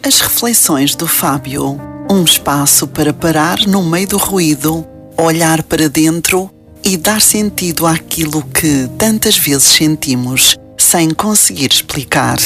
As reflexões do Fábio. Um espaço para parar no meio do ruído, olhar para dentro e dar sentido àquilo que tantas vezes sentimos, sem conseguir explicar.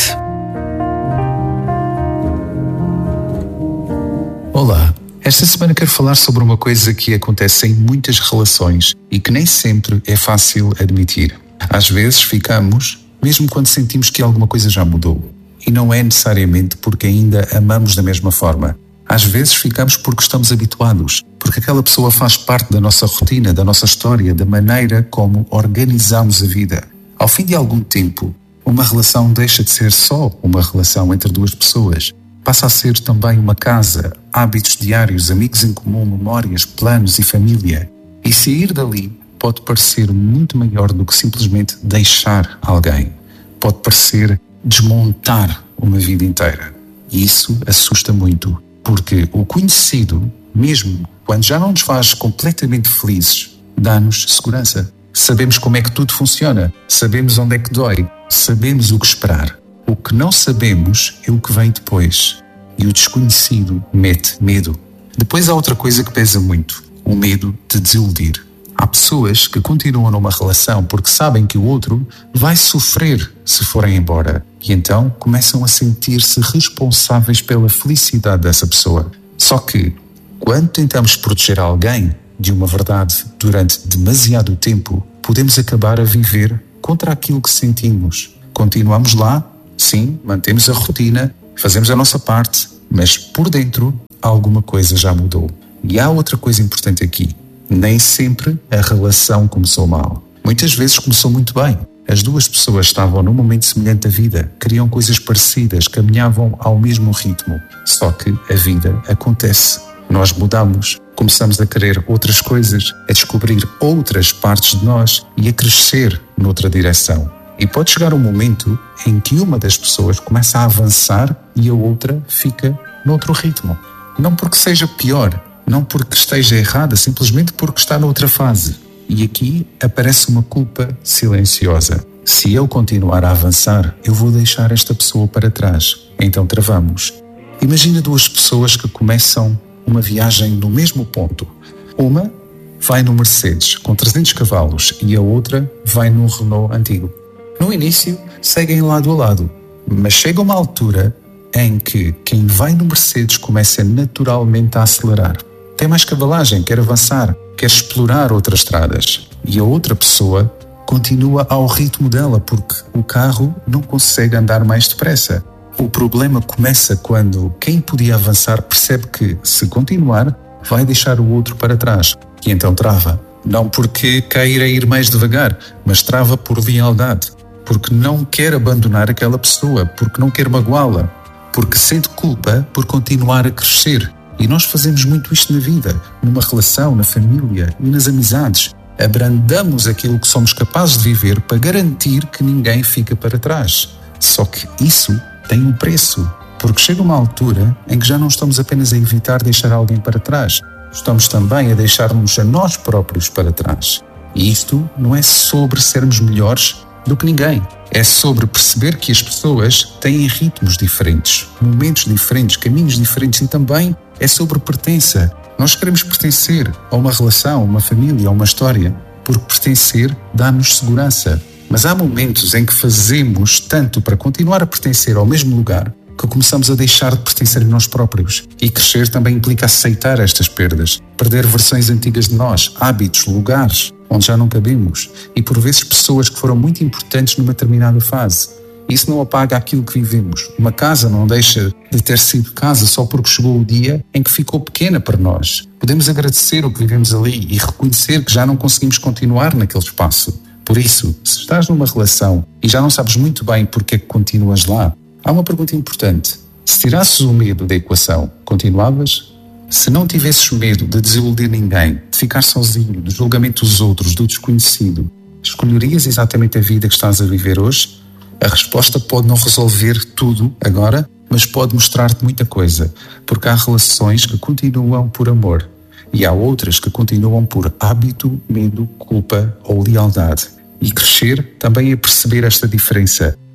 Olá, esta semana quero falar sobre uma coisa que acontece em muitas relações e que nem sempre é fácil admitir. Às vezes ficamos, mesmo quando sentimos que alguma coisa já mudou. E não é necessariamente porque ainda amamos da mesma forma. Às vezes ficamos porque estamos habituados, porque aquela pessoa faz parte da nossa rotina, da nossa história, da maneira como organizamos a vida. Ao fim de algum tempo, uma relação deixa de ser só uma relação entre duas pessoas. Passa a ser também uma casa, hábitos diários, amigos em comum, memórias, planos e família. E sair dali pode parecer muito maior do que simplesmente deixar alguém. Pode parecer desmontar uma vida inteira. E isso assusta muito, porque o conhecido, mesmo quando já não nos faz completamente felizes, dá-nos segurança. Sabemos como é que tudo funciona, sabemos onde é que dói, sabemos o que esperar. O que não sabemos é o que vem depois. E o desconhecido mete medo. Depois há outra coisa que pesa muito, o medo de desiludir. Há pessoas que continuam numa relação porque sabem que o outro vai sofrer se forem embora e então começam a sentir-se responsáveis pela felicidade dessa pessoa. Só que, quando tentamos proteger alguém de uma verdade durante demasiado tempo, podemos acabar a viver contra aquilo que sentimos. Continuamos lá, sim, mantemos a rotina, fazemos a nossa parte, mas por dentro alguma coisa já mudou. E há outra coisa importante aqui. Nem sempre a relação começou mal. Muitas vezes começou muito bem. As duas pessoas estavam num momento semelhante da vida, queriam coisas parecidas, caminhavam ao mesmo ritmo. Só que a vida acontece. Nós mudamos, começamos a querer outras coisas, a descobrir outras partes de nós e a crescer noutra direção. E pode chegar um momento em que uma das pessoas começa a avançar e a outra fica noutro ritmo. Não porque seja pior, não porque esteja errada, simplesmente porque está noutra fase. E aqui aparece uma culpa silenciosa. Se eu continuar a avançar, eu vou deixar esta pessoa para trás. Então travamos. Imagina duas pessoas que começam uma viagem no mesmo ponto. Uma vai no Mercedes com 300 cavalos e a outra vai no Renault antigo. No início, seguem lado a lado, mas chega uma altura em que quem vai no Mercedes começa naturalmente a acelerar. Tem mais cavalagem, quer avançar, quer explorar outras estradas. E a outra pessoa continua ao ritmo dela porque o carro não consegue andar mais depressa. O problema começa quando quem podia avançar percebe que, se continuar, vai deixar o outro para trás. E então trava. Não porque queira ir mais devagar, mas trava por lealdade. Porque não quer abandonar aquela pessoa, porque não quer magoá-la, porque sente culpa por continuar a crescer. E nós fazemos muito isto na vida, numa relação, na família e nas amizades. Abrandamos aquilo que somos capazes de viver para garantir que ninguém fica para trás. Só que isso tem um preço, porque chega uma altura em que já não estamos apenas a evitar deixar alguém para trás, estamos também a deixar-nos a nós próprios para trás. E isto não é sobre sermos melhores do que ninguém. É sobre perceber que as pessoas têm ritmos diferentes, momentos diferentes, caminhos diferentes e também é sobre pertença. Nós queremos pertencer a uma relação, a uma família, a uma história, porque pertencer dá-nos segurança. Mas há momentos em que fazemos tanto para continuar a pertencer ao mesmo lugar que começamos a deixar de pertencer a nós próprios. E crescer também implica aceitar estas perdas, perder versões antigas de nós, hábitos, lugares onde já não cabemos e por vezes pessoas que foram muito importantes numa determinada fase. Isso não apaga aquilo que vivemos. Uma casa não deixa de ter sido casa só porque chegou o dia em que ficou pequena para nós. Podemos agradecer o que vivemos ali e reconhecer que já não conseguimos continuar naquele espaço. Por isso, se estás numa relação e já não sabes muito bem porque é que continuas lá, há uma pergunta importante. Se tirasses o medo da equação, continuavas? Se não tivesses medo de desiludir ninguém, de ficar sozinho, do julgamento dos outros, do desconhecido, escolherias exatamente a vida que estás a viver hoje? A resposta pode não resolver tudo agora, mas pode mostrar-te muita coisa, porque há relações que continuam por amor e há outras que continuam por hábito, medo, culpa ou lealdade. E crescer também é perceber esta diferença.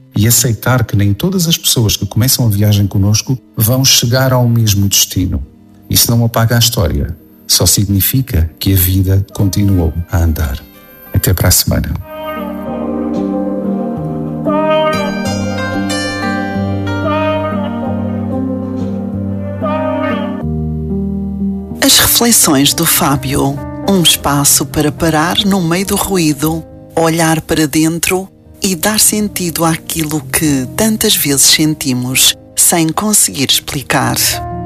e aceitar que nem todas as pessoas que começam a viagem connosco vão chegar ao mesmo destino. Isso não apaga a história, só significa que a vida continuou a andar. Até para a semana. As reflexões do Fábio. Um espaço para parar no meio do ruído, olhar para dentro e dar sentido àquilo que tantas vezes sentimos sem conseguir explicar.